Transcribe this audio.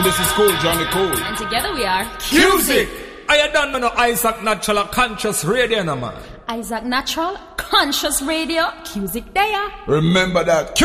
this is Cool Johnny Cool. And together we are Music! I don't know Isaac Natural Conscious Radio, no man. Isaac Natural Conscious Radio. Music there. Remember that.